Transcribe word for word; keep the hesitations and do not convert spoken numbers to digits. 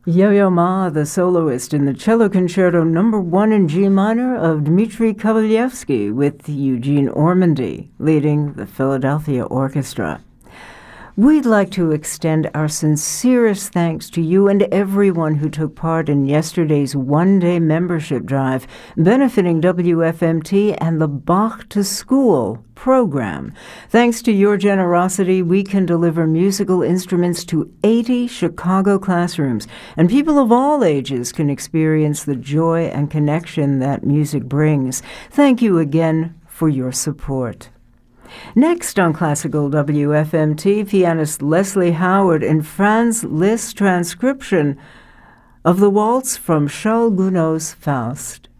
Yo-Yo Ma, the soloist in the Cello Concerto Number One in G minor of Dmitri Kovalevsky, with Eugene Ormandy leading the Philadelphia Orchestra. We'd like to extend our sincerest thanks to you and everyone who took part in yesterday's one-day membership drive benefiting W F M T and the Bach to School program. Thanks to your generosity, we can deliver musical instruments to eighty Chicago classrooms, and people of all ages can experience the joy and connection that music brings. Thank you again for your support. Next on Classical W F M T, pianist Leslie Howard in Franz Liszt's transcription of the waltz from Charles Gounod's Faust.